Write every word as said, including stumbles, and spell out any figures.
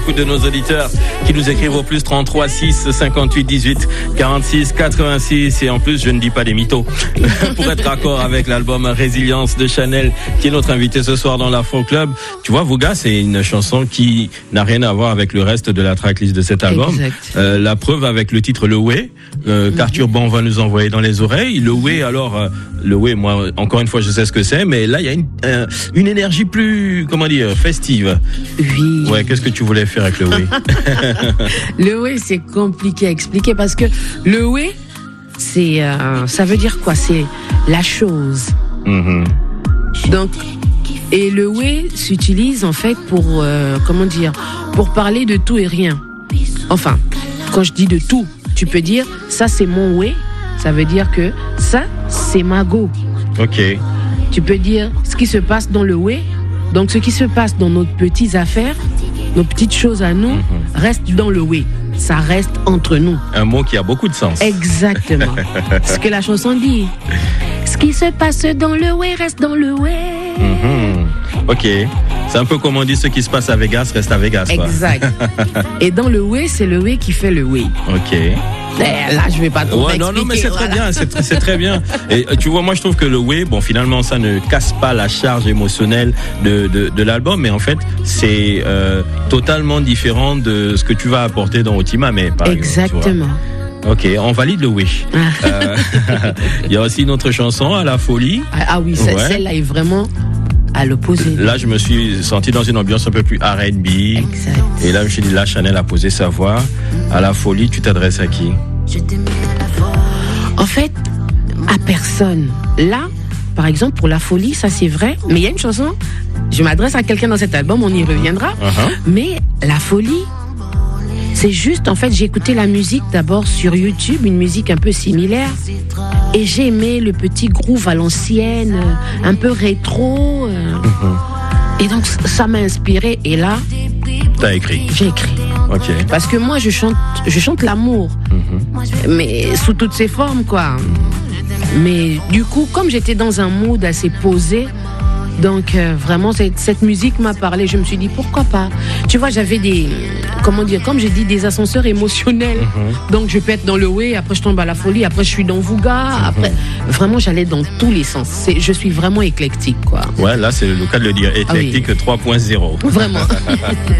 De nos auditeurs qui nous écrivent au plus trente-trois six cinquante-huit dix-huit quarante-six quatre-vingt-six et en plus je ne dis pas des mythos pour être d'accord avec l'album Résilience de Chanel qui est notre invité ce soir dans l'Afro Club. Tu vois, Vouga, c'est une chanson qui n'a rien à voir avec le reste de la tracklist de cet album. Euh, la preuve avec le titre Le Way euh, mm-hmm. qu'Arthur Ban va nous envoyer dans les oreilles. Le Way, alors euh, le Way, moi encore une fois je sais ce que c'est, mais là il y a une, euh, une énergie plus, comment dire, festive. Oui. Ouais, qu'est-ce que tu voulais faire avec le way? Le way, c'est compliqué à expliquer parce que le way, c'est, euh, ça veut dire quoi? C'est la chose. Mm-hmm. Donc, et le way s'utilise en fait pour, euh, comment dire, pour parler de tout et rien. Enfin, quand je dis de tout, tu peux dire ça c'est mon way, ça veut dire que ça c'est ma go. Ok. Tu peux dire ce qui se passe dans le way, donc ce qui se passe dans nos petites affaires, nos petites choses à nous, mm-hmm. reste dans le way. Ça reste entre nous. Un mot qui a beaucoup de sens. Exactement. Ce que la chanson dit. Ce qui se passe dans le way reste dans le way. Mm-hmm. Ok. C'est un peu comme on dit, ce qui se passe à Vegas reste à Vegas. Quoi. Exact. Et dans le way, c'est le way qui fait le way. Ok. Là, je vais pas trop ouais, non, non, mais c'est voilà. très bien, c'est, c'est très bien. Et tu vois, moi, je trouve que le way, bon, finalement, ça ne casse pas la charge émotionnelle de de, de l'album, mais en fait, c'est euh, totalement différent de ce que tu vas apporter dans Ultima, mais par exactement. Exemple, ok, on valide le wish. euh, il y a aussi une autre chanson, À la folie. Ah, ah oui, ouais. Celle-là est vraiment à l'opposé. Là, je me suis senti dans une ambiance un peu plus R and B. Exact. Et là, je me suis dit, là, Chanel a posé sa voix. À la folie, tu t'adresses à qui? En fait, à personne. Là, par exemple, pour la folie, ça c'est vrai. Mais il y a une chanson, je m'adresse à quelqu'un dans cet album, on y reviendra. Uh-huh. Mais la folie, c'est juste, en fait, j'ai écouté la musique d'abord sur YouTube, une musique un peu similaire. Et j'ai aimé le petit groove à l'ancienne, un peu rétro. Uh-huh. Et donc, ça m'a inspiré. Et là, t'as écrit? J'ai écrit. Ok. Parce que moi, je chante, je chante l'amour. Uh-huh. Mais sous toutes ses formes, quoi. Mais du coup, comme j'étais dans un mood assez posé, donc euh, vraiment cette, cette musique m'a parlé. Je me suis dit pourquoi pas. Tu vois, j'avais des, comment dire, comme j'ai dit, des ascenseurs émotionnels. Mm-hmm. Donc je peux être dans le way, après je tombe à la folie, après je suis dans Vouga, mm-hmm. après vraiment j'allais dans tous les sens. C'est, je suis vraiment éclectique, quoi. Ouais, là c'est le cas de le dire, éclectique ah oui. trois point zéro. Vraiment.